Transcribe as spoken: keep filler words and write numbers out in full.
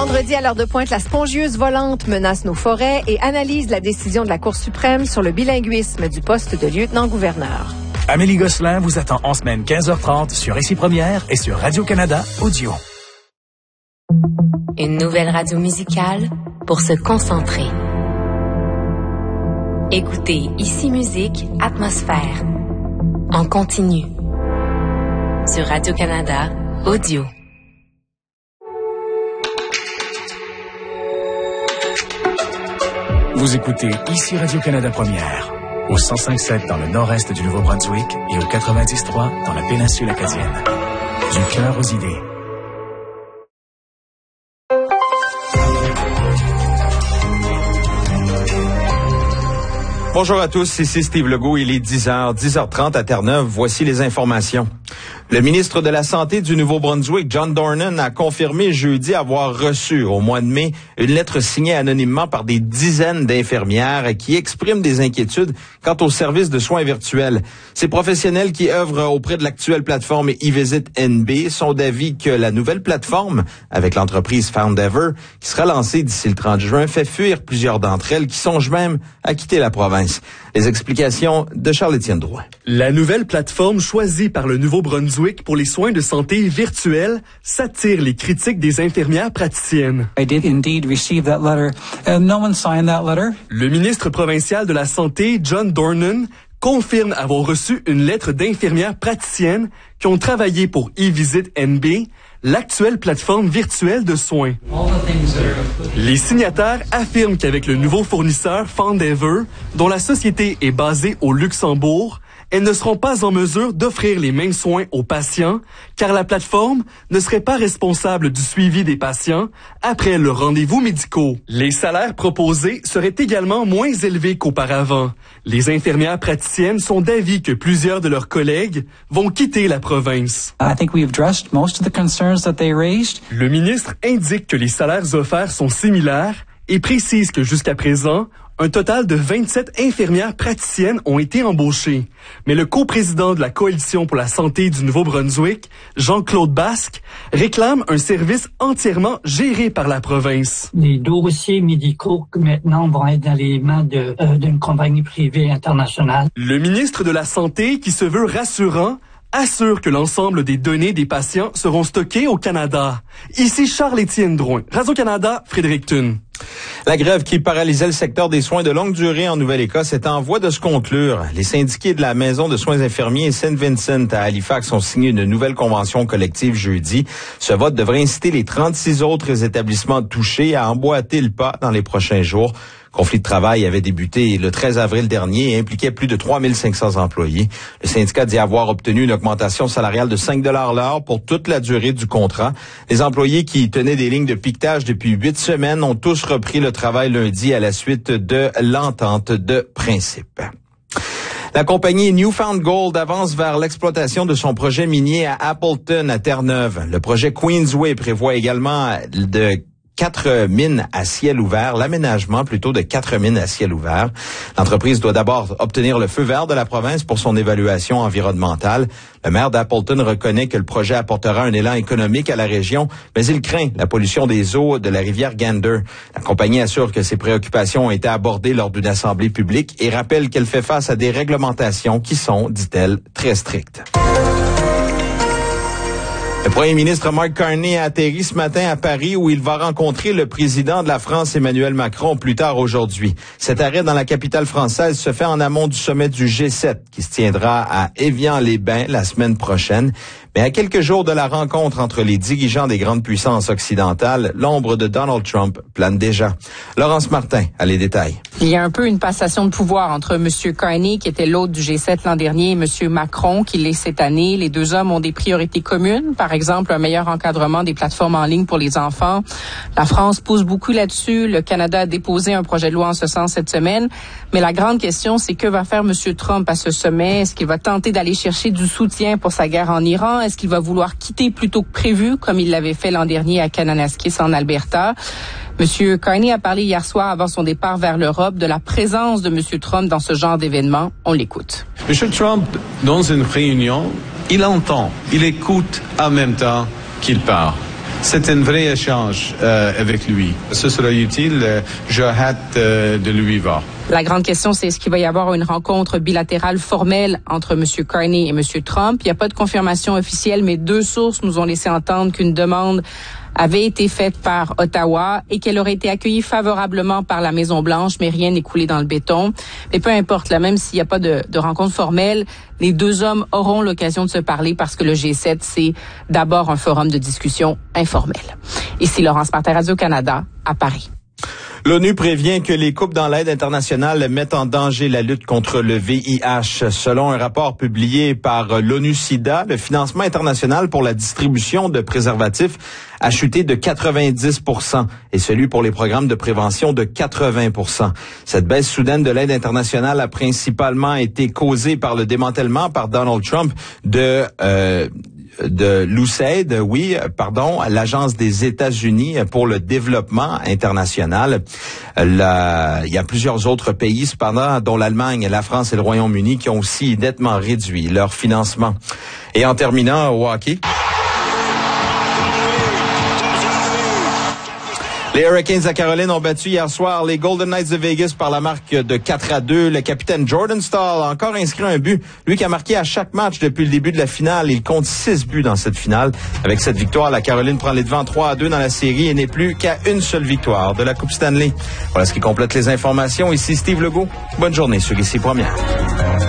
vendredi, à l'heure de pointe, la spongieuse volante menace nos forêts et analyse la décision de la Cour suprême sur le bilinguisme du poste de lieutenant-gouverneur. Amélie Gosselin vous attend en semaine quinze heures trente sur Ici Première et sur Radio-Canada Audio. Une nouvelle radio musicale pour se concentrer. Écoutez Ici Musique Atmosphère en continu sur Radio-Canada Audio. Vous écoutez Ici Radio-Canada Première, au cent cinq virgule sept dans le nord-est du Nouveau-Brunswick et au quatre-vingt-dix virgule trois dans la péninsule acadienne. Du cœur aux idées. Bonjour à tous, ici Steve Legault, il est dix heures, dix heures trente à Terre-Neuve. Voici les informations. Le ministre de la Santé du Nouveau-Brunswick, John Dornan, a confirmé jeudi avoir reçu au mois de mai une lettre signée anonymement par des dizaines d'infirmières qui expriment des inquiétudes quant au service de soins virtuels. Ces professionnels qui œuvrent auprès de l'actuelle plateforme eVisit N B sont d'avis que la nouvelle plateforme, avec l'entreprise Foundever, qui sera lancée d'ici le trente juin, fait fuir plusieurs d'entre elles qui songent même à quitter la province. Les explications de Charles-Étienne Drouin. La nouvelle plateforme choisie par le Nouveau-Brunswick pour les soins de santé virtuels s'attire les critiques des infirmières praticiennes. I did indeed receive that letter, and no one signed that letter. Le ministre provincial de la Santé, John Dornan, confirme avoir reçu une lettre d'infirmières praticiennes qui ont travaillé pour eVisit N B, l'actuelle plateforme virtuelle de soins. Les signataires affirment qu'avec le nouveau fournisseur Foundever, dont la société est basée au Luxembourg, elles ne seront pas en mesure d'offrir les mêmes soins aux patients, car la plateforme ne serait pas responsable du suivi des patients après leurs rendez-vous médicaux. Les salaires proposés seraient également moins élevés qu'auparavant. Les infirmières praticiennes sont d'avis que plusieurs de leurs collègues vont quitter la province. I think we've addressed most of the concerns that they raised. Le ministre indique que les salaires offerts sont similaires et précise que jusqu'à présent, un total de vingt-sept infirmières praticiennes ont été embauchées. Mais le coprésident de la Coalition pour la santé du Nouveau-Brunswick, Jean-Claude Basque, réclame un service entièrement géré par la province. Les dossiers médicaux maintenant vont être dans les mains de, euh, d'une compagnie privée internationale. Le ministre de la Santé, qui se veut rassurant, assure que l'ensemble des données des patients seront stockées au Canada. Ici Charles-Étienne Drouin, Radio-Canada, Fredericton. La grève qui paralysait le secteur des soins de longue durée en Nouvelle-Écosse est en voie de se conclure. Les syndiqués de la Maison de soins infirmiers Saint Vincent à Halifax ont signé une nouvelle convention collective jeudi. Ce vote devrait inciter les trente-six autres établissements touchés à emboîter le pas dans les prochains jours. Le conflit de travail avait débuté le treize avril dernier et impliquait plus de trois mille cinq cents employés. Le syndicat dit avoir obtenu une augmentation salariale de cinq dollars l'heure pour toute la durée du contrat. Les employés qui tenaient des lignes de piquetage depuis huit semaines ont tous repris le travail lundi à la suite de l'entente de principe. La compagnie Newfound Gold avance vers l'exploitation de son projet minier à Appleton, à Terre-Neuve. Le projet Queensway prévoit également de quatre mines à ciel ouvert, l'aménagement plutôt de quatre mines à ciel ouvert. L'entreprise doit d'abord obtenir le feu vert de la province pour son évaluation environnementale. Le maire d'Appleton reconnaît que le projet apportera un élan économique à la région, mais il craint la pollution des eaux de la rivière Gander. La compagnie assure que ses préoccupations ont été abordées lors d'une assemblée publique et rappelle qu'elle fait face à des réglementations qui sont, dit-elle, très strictes. Le premier ministre Mark Carney a atterri ce matin à Paris où il va rencontrer le président de la France, Emmanuel Macron, plus tard aujourd'hui. Cet arrêt dans la capitale française se fait en amont du sommet du G sept qui se tiendra à Évian-les-Bains la semaine prochaine. Mais à quelques jours de la rencontre entre les dirigeants des grandes puissances occidentales, l'ombre de Donald Trump plane déjà. Laurence Martin a les détails. Il y a un peu une passation de pouvoir entre M. Carney, qui était l'hôte du G sept l'an dernier, et M. Macron, qui l'est cette année. Les deux hommes ont des priorités communes. Par exemple, un meilleur encadrement des plateformes en ligne pour les enfants. La France pousse beaucoup là-dessus. Le Canada a déposé un projet de loi en ce sens cette semaine. Mais la grande question, c'est que va faire M. Trump à ce sommet? Est-ce qu'il va tenter d'aller chercher du soutien pour sa guerre en Iran? Est-ce qu'il va vouloir quitter plus tôt que prévu, comme il l'avait fait l'an dernier à Kananaskis en Alberta? M. Carney a parlé hier soir, avant son départ vers l'Europe, de la présence de M. Trump dans ce genre d'événement. On l'écoute. M. Trump, dans une réunion, il entend, il écoute en même temps qu'il parle. C'est un vrai échange euh, avec lui. Ce sera utile. Euh, J'ai hâte euh, de lui voir. La grande question, c'est est-ce qu'il va y avoir une rencontre bilatérale formelle entre M. Carney et M. Trump? Il n'y a pas de confirmation officielle, mais deux sources nous ont laissé entendre qu'une demande avait été faite par Ottawa et qu'elle aurait été accueillie favorablement par la Maison-Blanche, mais rien n'est coulé dans le béton. Mais peu importe, là, même s'il n'y a pas de, de rencontre formelle, les deux hommes auront l'occasion de se parler parce que le G sept, c'est d'abord un forum de discussion informel. Ici Laurence Martin, Radio-Canada, à Paris. L'ONU prévient que les coupes dans l'aide internationale mettent en danger la lutte contre le V I H. Selon un rapport publié par l'ONU-SIDA, le financement international pour la distribution de préservatifs a chuté de quatre-vingt-dix pour cent et celui pour les programmes de prévention de quatre-vingts pour cent. Cette baisse soudaine de l'aide internationale a principalement été causée par le démantèlement par Donald Trump de... Euh, de l'U S A I D, oui, pardon, l'Agence des États-Unis pour le développement international. La, il y a plusieurs autres pays, cependant, dont l'Allemagne, la France et le Royaume-Uni, qui ont aussi nettement réduit leur financement. Et en terminant, au hockey. Les Hurricanes de Caroline ont battu hier soir les Golden Knights de Vegas par la marque de quatre à deux. Le capitaine Jordan Staal a encore inscrit un but. Lui qui a marqué à chaque match depuis le début de la finale. Il compte six buts dans cette finale. Avec cette victoire, la Caroline prend les devants trois à deux dans la série et n'est plus qu'à une seule victoire de la Coupe Stanley. Voilà ce qui complète les informations. Ici Steve Legault. Bonne journée sur Ici Première.